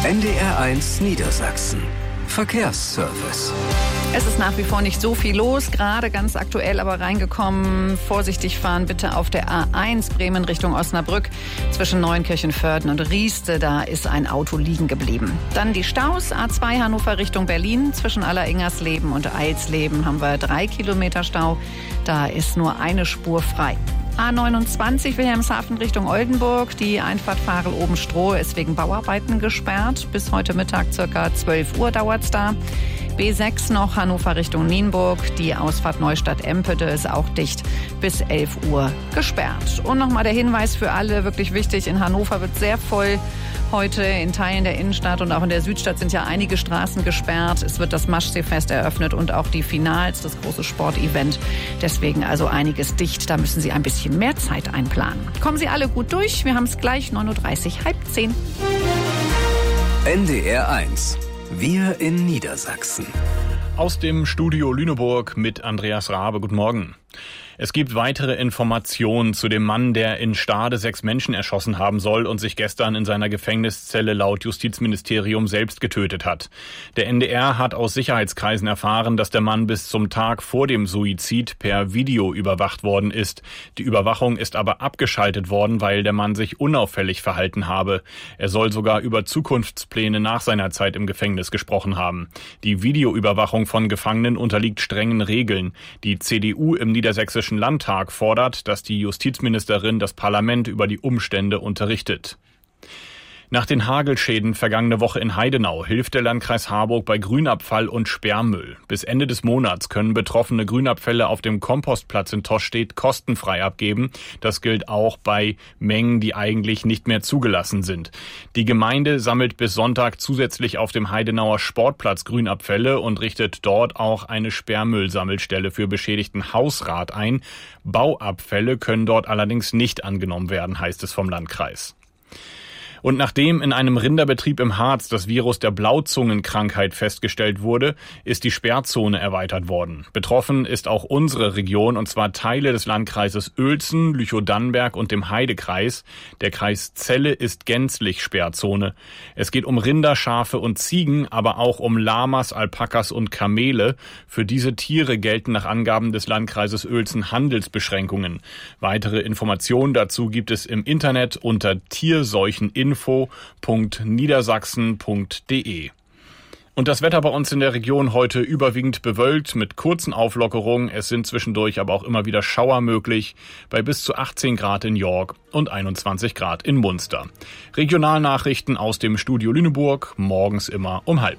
NDR1 Niedersachsen. Verkehrsservice. Es ist nach wie vor nicht so viel los, gerade ganz aktuell aber reingekommen. Vorsichtig fahren bitte auf der A1 Bremen Richtung Osnabrück zwischen Neunkirchen-Vörden und Rieste. Da ist ein Auto liegen geblieben. Dann die Staus, A2 Hannover Richtung Berlin. Zwischen Alleringersleben und Eilsleben haben wir 3 Kilometer Stau. Da ist nur eine Spur frei. A29 Wilhelmshaven Richtung Oldenburg. Die Einfahrt Farel-Oben-Stroh ist wegen Bauarbeiten gesperrt. Bis heute Mittag ca. 12 Uhr dauert's da. B6 noch Hannover Richtung Nienburg. Die Ausfahrt Neustadt-Empede ist auch dicht bis 11 Uhr gesperrt. Und nochmal der Hinweis für alle, wirklich wichtig, in Hannover wird sehr voll. Heute in Teilen der Innenstadt und auch in der Südstadt sind ja einige Straßen gesperrt. Es wird das Maschseefest eröffnet und auch die Finals, das große Sportevent. Deswegen also einiges dicht. Da müssen Sie ein bisschen mehr Zeit einplanen. Kommen Sie alle gut durch. Wir haben es gleich 9.30 Uhr, halb 10. NDR1. Wir in Niedersachsen. Aus dem Studio Lüneburg mit Andreas Rabe. Guten Morgen. Es gibt weitere Informationen zu dem Mann, der in Stade 6 Menschen erschossen haben soll und sich gestern in seiner Gefängniszelle laut Justizministerium selbst getötet hat. Der NDR hat aus Sicherheitskreisen erfahren, dass der Mann bis zum Tag vor dem Suizid per Video überwacht worden ist. Die Überwachung ist aber abgeschaltet worden, weil der Mann sich unauffällig verhalten habe. Er soll sogar über Zukunftspläne nach seiner Zeit im Gefängnis gesprochen haben. Die Videoüberwachung von Gefangenen unterliegt strengen Regeln. Die CDU im Niedersächsischen Landtag fordert, dass die Justizministerin das Parlament über die Umstände unterrichtet. Nach den Hagelschäden vergangene Woche in Heidenau hilft der Landkreis Harburg bei Grünabfall und Sperrmüll. Bis Ende des Monats können Betroffene Grünabfälle auf dem Kompostplatz in Toschstedt kostenfrei abgeben. Das gilt auch bei Mengen, die eigentlich nicht mehr zugelassen sind. Die Gemeinde sammelt bis Sonntag zusätzlich auf dem Heidenauer Sportplatz Grünabfälle und richtet dort auch eine Sperrmüllsammelstelle für beschädigten Hausrat ein. Bauabfälle können dort allerdings nicht angenommen werden, heißt es vom Landkreis. Und nachdem in einem Rinderbetrieb im Harz das Virus der Blauzungenkrankheit festgestellt wurde, ist die Sperrzone erweitert worden. Betroffen ist auch unsere Region, und zwar Teile des Landkreises Uelzen, Lüchow-Dannenberg und dem Heidekreis. Der Kreis Celle ist gänzlich Sperrzone. Es geht um Rinder, Schafe und Ziegen, aber auch um Lamas, Alpakas und Kamele. Für diese Tiere gelten nach Angaben des Landkreises Uelzen Handelsbeschränkungen. Weitere Informationen dazu gibt es im Internet unter tierseucheninfo.niedersachsen.de. Und das Wetter bei uns in der Region heute überwiegend bewölkt mit kurzen Auflockerungen. Es sind zwischendurch aber auch immer wieder Schauer möglich bei bis zu 18 Grad in York und 21 Grad in Munster. Regionalnachrichten aus dem Studio Lüneburg, morgens immer um 12:30.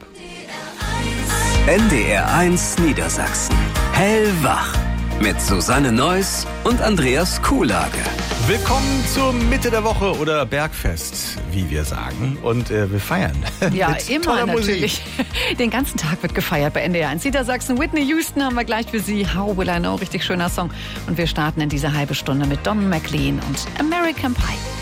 NDR1 Niedersachsen. Hellwach. Mit Susanne Neuss und Andreas Kuhlage. Willkommen zur Mitte der Woche oder Bergfest, wie wir sagen. Und wir feiern. Ja, mit immer toller natürlich. Musik. Den ganzen Tag wird gefeiert bei NDR1 Niedersachsen. Whitney Houston haben wir gleich für Sie. How Will I Know? Richtig schöner Song. Und wir starten in diese halbe Stunde mit Don McLean und American Pie.